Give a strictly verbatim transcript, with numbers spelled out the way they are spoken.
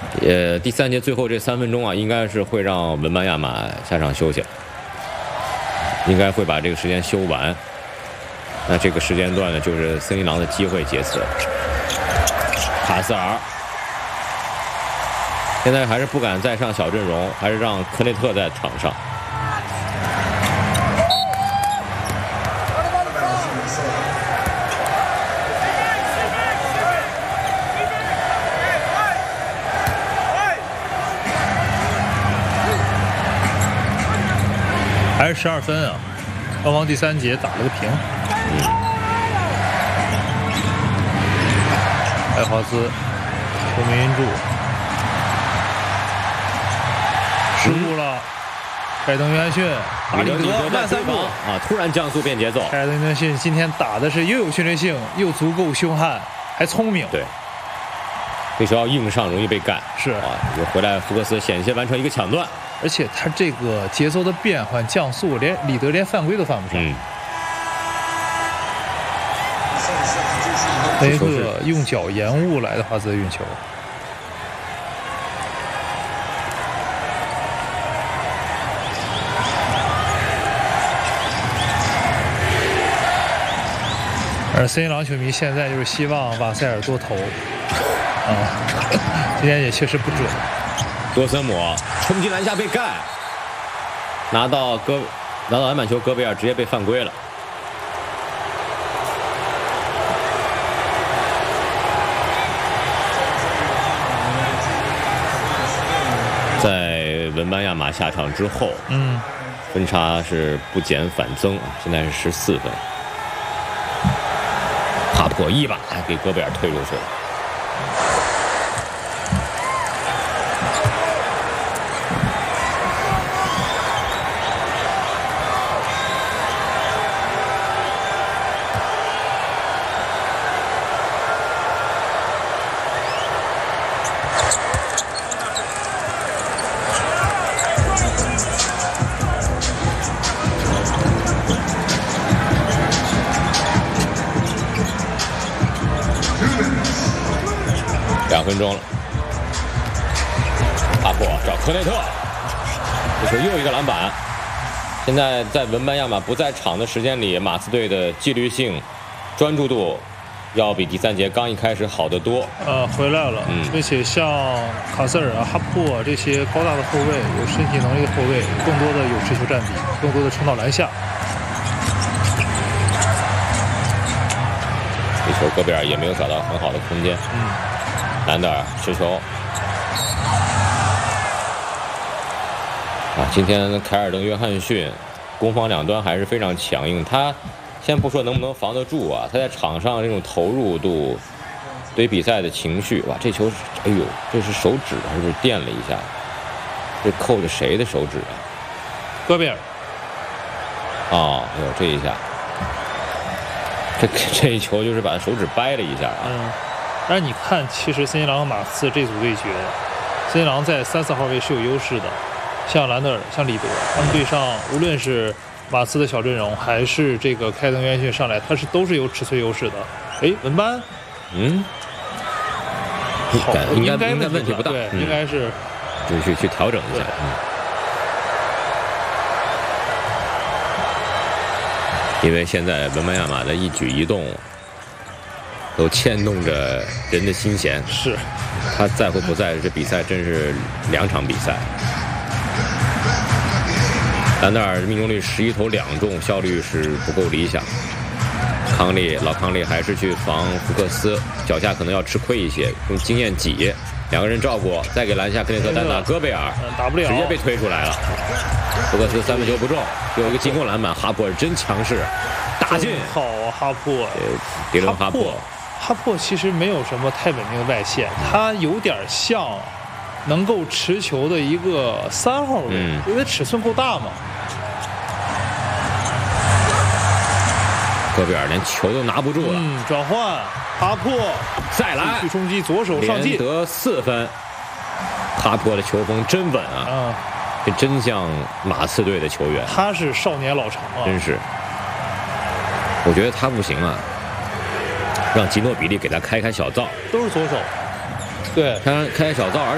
呃，第三节最后这三分钟啊，应该是会让文班亚马下场休息，应该会把这个时间休完。那这个时间段呢，就是森林狼的机会结束。卡斯尔现在还是不敢再上小阵容，还是让科内特在场上。 还是十二分啊！双方第三节打了个平。 嗯。 艾华兹球没晕住，失误了。凯登约翰逊打里德慢三步啊！突然降速变节奏。 凯登约翰逊今天打的是又有训练性，又足够凶悍，还聪明。 对。这球要硬上容易被干。 是啊，又回来福克斯险些完成一个抢断。 而且他这个节奏的变换降速，连里德连犯规都犯不上。 嗯。 雷克用脚延误来的华兹运球。而森林狼球迷现在就是希望瓦塞尔多投啊，今天也确实不准。 多森姆冲击篮下被盖，拿到戈拿到篮板球，戈贝尔直接被犯规了。在文班亚马下场之后， 嗯， 分差是不减反增，现在是十四分。帕珀一把给戈贝尔推出去了。两分钟了，帕珀找科内特，这球又一个篮板。现在在文班亚马不在场的时间里，马刺队的纪律性、专注度要比第三节刚一开始好得多。 呃，回来了， 嗯， 并且像卡塞尔啊、哈珀啊这些高大的后卫，有身体能力的后卫，更多的有持球占比，更多的冲到篮下。 这球戈贝尔也没有找到很好的空间。 嗯。 兰德尔持球啊！今天凯尔登、约翰逊攻防两端还是非常强硬。他先不说能不能防得住啊，他在场上这种投入度，对比赛的情绪，哇！这球，哎呦，这是手指是不是垫了一下？这扣着谁的手指啊？ 戈贝尔。 哦，哎呦，这一下，这这一球就是把手指掰了一下啊。 嗯。但是你看，其实森林狼和马刺这组对决，森林狼在三四号位是有优势的，像兰德尔、像里德，他们对上无论是马刺的小阵容，还是这个凯登约翰逊上来，他是都是有尺寸优势的。哎，文班， 嗯， 好， 应该应该应该问题不大， 对， 嗯、 应该是， 就去去调整一下。嗯、因为现在文班亚马的一举一动都牵动着人的心弦， 是， 他在或不在，这比赛真是两场比赛。兰德尔命中率十一投两中，效率是不够理想。康利老康利还是去防福克斯，脚下可能要吃亏一些，用经验挤，两个人照顾，再给篮下克内特单打，戈贝尔打不了， 直接被推出来了。福克斯三分球不中，有一个进攻篮板，哈珀真强势，打进。 好啊，哈珀， 迪伦哈珀。 哈珀其实没有什么太稳定的外线，他有点像能够持球的一个三号位， 嗯、 因为尺寸够大嘛。 戈贝尔连球都拿不住了， 嗯，转换，哈珀再来， 继续冲击，左手上进， 连得四分。哈珀的球风真稳啊， 嗯， 这真像马刺队的球员。 他是少年老成啊， 真是。我觉得他不行啊。让吉诺比利给他开开小灶， 都是左手，对， 开开小灶，而